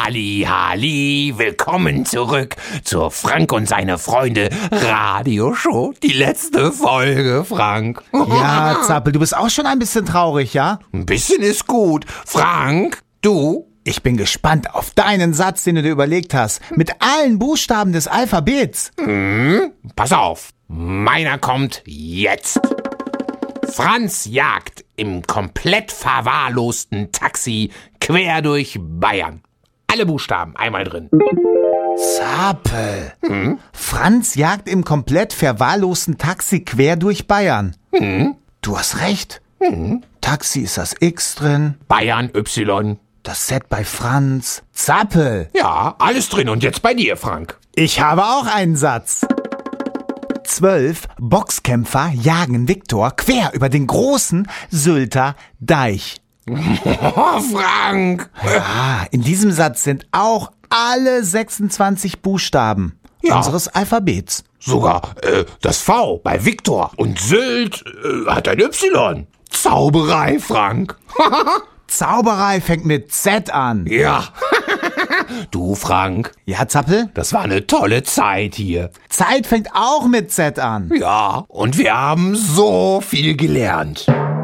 Halli, willkommen zurück zur Frank und seine Freunde Radioshow. Die letzte Folge, Frank. Ja, Zappel, du bist auch schon ein bisschen traurig, ja? Ein bisschen ist gut. Frank, du? Ich bin gespannt auf deinen Satz, den du dir überlegt hast. Mit allen Buchstaben des Alphabets. Pass auf, meiner kommt jetzt. Franz jagt im komplett verwahrlosten Taxi quer durch Bayern. Alle Buchstaben einmal drin. Zappel. Franz jagt im komplett verwahrlosten Taxi quer durch Bayern. Du hast recht. Taxi ist das X drin, Bayern, Y. das Z bei Franz. Zappel. Ja, alles drin. Und jetzt bei dir, Frank. Ich habe auch einen Satz. 12 Boxkämpfer jagen Viktor quer über den großen Sylter Deich. Oh, Frank. In diesem Satz sind auch alle 26 Buchstaben unseres Alphabets. Sogar das V bei Viktor. Und Sylt hat ein Y. Zauberei, Frank. Zauberei fängt mit Z an. Ja. Du, Frank, Ja, Zappel? das war eine tolle Zeit hier. Zeit fängt auch mit Z an. Ja, und wir haben so viel gelernt.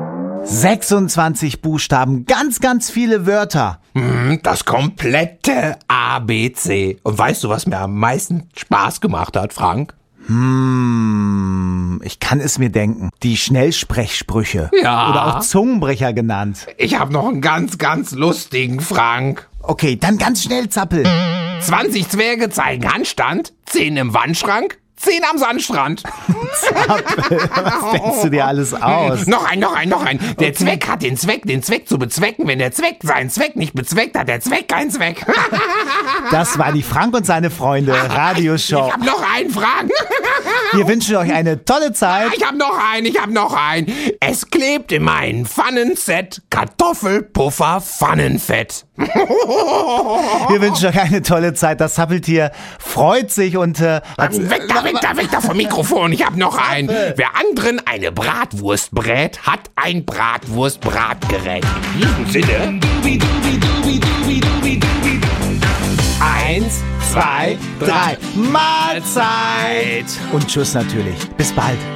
26 Buchstaben, ganz viele Wörter. Das komplette ABC. Und weißt du, was mir am meisten Spaß gemacht hat, Frank? Ich kann es mir denken. Die Schnellsprechsprüche. Ja. Oder auch Zungenbrecher genannt. Ich habe noch einen ganz lustigen, Frank. Okay, dann ganz schnell, Zappel. 20 Zwerge zeigen Handstand, 10 im Wandschrank, 10 am Sandstrand. Was denkst du dir alles aus? Noch ein. Der Zweck hat den Zweck zu bezwecken. Wenn der Zweck seinen Zweck nicht bezweckt, hat der Zweck keinen Zweck. Das war die Frank und seine Freunde Radioshow. Ich hab noch einen, Frank. Wir wünschen euch eine tolle Zeit. Ich hab noch einen. Es klebt in meinem Pfannenset Kartoffelpuffer Pfannenfett. Wir wünschen euch eine tolle Zeit. Das Zappeltier freut sich und Weg da vom Mikrofon. Ich hab noch einen. Wer anderen eine Bratwurst brät, hat ein Bratwurst-Bratgerät. In diesem Sinne. 1, 2, 3. Mahlzeit. Und tschüss natürlich. Bis bald.